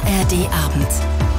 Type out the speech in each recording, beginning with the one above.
ARD Abend.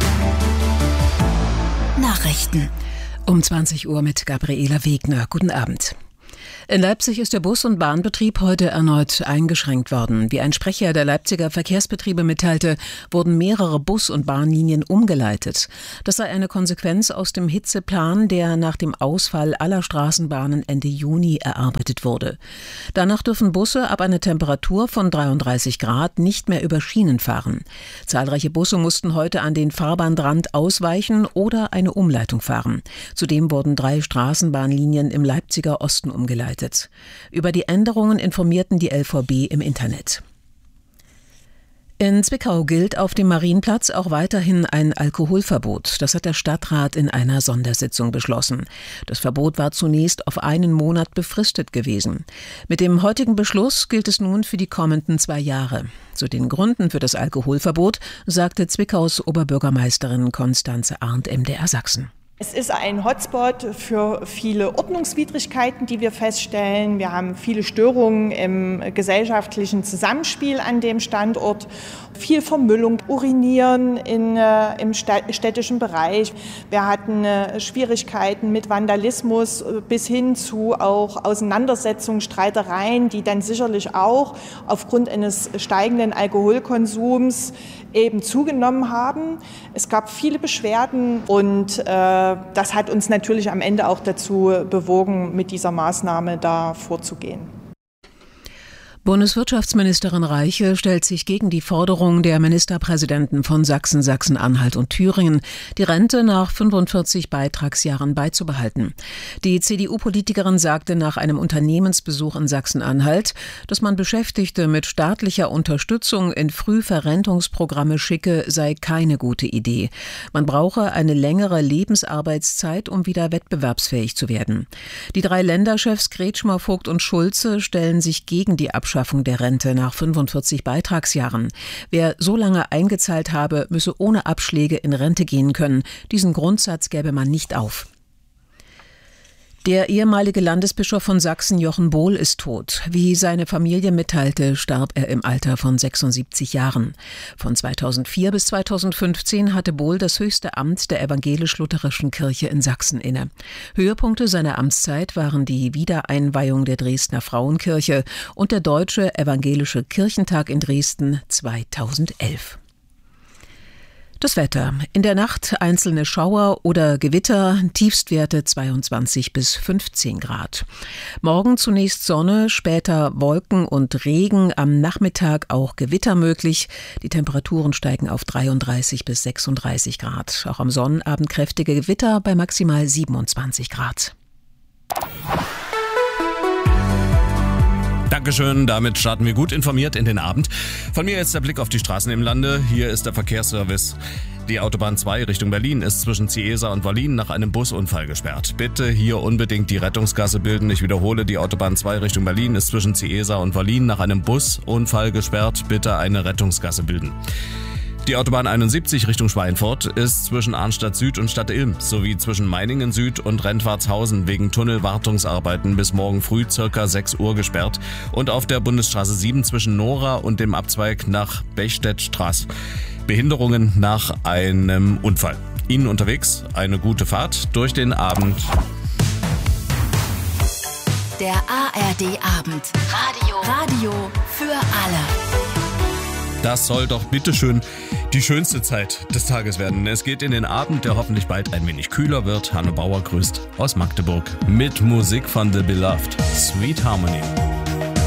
Nachrichten. Um 20 Uhr mit Gabriela Wegner. Guten Abend. In Leipzig ist der Bus- und Bahnbetrieb heute erneut eingeschränkt worden. Wie ein Sprecher der Leipziger Verkehrsbetriebe mitteilte, wurden mehrere Bus- und Bahnlinien umgeleitet. Das sei eine Konsequenz aus dem Hitzeplan, der nach dem Ausfall aller Straßenbahnen Ende Juni erarbeitet wurde. Danach dürfen Busse ab einer Temperatur von 33 Grad nicht mehr über Schienen fahren. Zahlreiche Busse mussten heute an den Fahrbahnrand ausweichen oder eine Umleitung fahren. Zudem wurden 3 Straßenbahnlinien im Leipziger Osten umgeleitet. Über die Änderungen informierten die LVB im Internet. In Zwickau gilt auf dem Marienplatz auch weiterhin ein Alkoholverbot. Das hat der Stadtrat in einer Sondersitzung beschlossen. Das Verbot war zunächst auf 1 Monat befristet gewesen. Mit dem heutigen Beschluss gilt es nun für die kommenden 2 Jahre. Zu den Gründen für das Alkoholverbot sagte Zwickaus Oberbürgermeisterin Konstanze Arndt, MDR Sachsen. Es ist ein Hotspot für viele Ordnungswidrigkeiten, die wir feststellen. Wir haben viele Störungen im gesellschaftlichen Zusammenspiel an dem Standort. Viel Vermüllung, Urinieren im städtischen Bereich. Wir hatten Schwierigkeiten mit Vandalismus bis hin zu auch Auseinandersetzungen, Streitereien, die dann sicherlich auch aufgrund eines steigenden Alkoholkonsums eben zugenommen haben. Es gab viele Beschwerden und das hat uns natürlich am Ende auch dazu bewogen, mit dieser Maßnahme da vorzugehen. Bundeswirtschaftsministerin Reiche stellt sich gegen die Forderung der Ministerpräsidenten von Sachsen, Sachsen-Anhalt und Thüringen, die Rente nach 45 Beitragsjahren beizubehalten. Die CDU-Politikerin sagte nach einem Unternehmensbesuch in Sachsen-Anhalt, dass man Beschäftigte mit staatlicher Unterstützung in Frühverrentungsprogramme schicke, sei keine gute Idee. Man brauche eine längere Lebensarbeitszeit, um wieder wettbewerbsfähig zu werden. Die 3 Länderchefs Kretschmer, Vogt und Schulze stellen sich gegen die Abschaffung der Rente nach 45 Beitragsjahren. Wer so lange eingezahlt habe, müsse ohne Abschläge in Rente gehen können. Diesen Grundsatz gäbe man nicht auf. Der ehemalige Landesbischof von Sachsen, Jochen Bohl, ist tot. Wie seine Familie mitteilte, starb er im Alter von 76 Jahren. Von 2004 bis 2015 hatte Bohl das höchste Amt der evangelisch-lutherischen Kirche in Sachsen inne. Höhepunkte seiner Amtszeit waren die Wiedereinweihung der Dresdner Frauenkirche und der Deutsche Evangelische Kirchentag in Dresden 2011. Das Wetter. In der Nacht einzelne Schauer oder Gewitter, Tiefstwerte 22 bis 15 Grad. Morgen zunächst Sonne, später Wolken und Regen, am Nachmittag auch Gewitter möglich. Die Temperaturen steigen auf 33 bis 36 Grad. Auch am Sonnabend kräftige Gewitter bei maximal 27 Grad. Dankeschön, damit starten wir gut informiert in den Abend. Von mir jetzt der Blick auf die Straßen im Lande. Hier ist der Verkehrsservice. Die Autobahn 2 Richtung Berlin ist zwischen Ciesa und Wollin nach einem Busunfall gesperrt. Bitte hier unbedingt die Rettungsgasse bilden. Ich wiederhole, die Autobahn 2 Richtung Berlin ist zwischen Ciesa und Wollin nach einem Busunfall gesperrt. Bitte eine Rettungsgasse bilden. Die Autobahn 71 Richtung Schweinfurt ist zwischen Arnstadt Süd und Stadtilm sowie zwischen Meiningen Süd und Rentwartshausen wegen Tunnelwartungsarbeiten bis morgen früh ca. 6 Uhr gesperrt und auf der Bundesstraße 7 zwischen Nora und dem Abzweig nach Bechstedt-Straß. Behinderungen nach einem Unfall. Ihnen unterwegs eine gute Fahrt durch den Abend. Der ARD Abend. Radio für alle. Das soll doch bitteschön die schönste Zeit des Tages werden. Es geht in den Abend, der hoffentlich bald ein wenig kühler wird. Hanne Bauer grüßt aus Magdeburg mit Musik von The Beloved. Sweet Harmony.